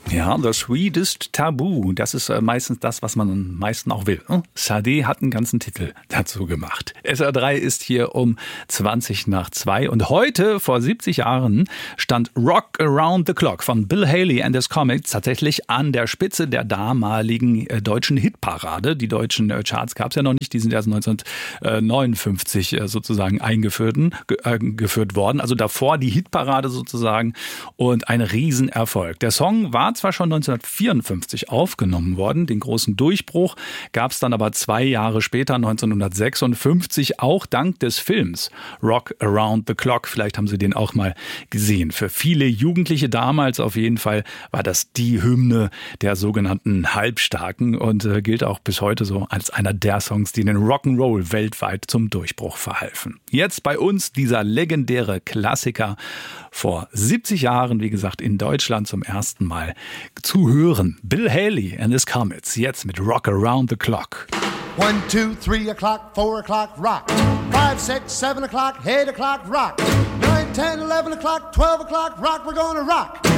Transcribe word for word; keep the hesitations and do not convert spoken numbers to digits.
Ja, The Sweetest Taboo, das ist äh, meistens das, was man am meisten auch will. Hm? Sade hat einen ganzen Titel dazu gemacht. S R drei ist hier um zwanzig nach zwei und heute, vor siebzig Jahren, stand Rock Around the Clock von Bill Haley and his Comets tatsächlich an der Spitze der damaligen äh, deutschen Hitparade. Die deutschen äh, Charts gab es ja noch nicht, die sind erst neunzehnhundertneunundfünfzig äh, sozusagen eingeführt ge- äh, geführt worden. Also davor die Hitparade sozusagen und ein Riesenerfolg. Der Song war zwar schon neunzehnhundertvierundfünfzig aufgenommen worden, den großen Durchbruch gab es dann aber zwei Jahre später, neunzehnhundertsechsundfünfzig, auch dank des Films Rock Around the Clock. Vielleicht haben Sie den auch mal gesehen. Für viele Jugendliche damals auf jeden Fall war das die Hymne der sogenannten Halbstarken und äh, gilt auch bis heute so als einer der Songs, die den Rock'n'Roll weltweit zum Durchbruch verhalfen. Jetzt bei uns dieser legendäre Klassiker vor siebzig Jahren, wie gesagt, in Deutschland zum ersten Mal zu hören. Bill Haley and his Comets, jetzt mit Rock Around the Clock. One, two, three o'clock, four o'clock, rock. Five, six, seven o'clock, eight o'clock, rock. Nine, ten, eleven o'clock, twelve o'clock, rock. We're gonna rock.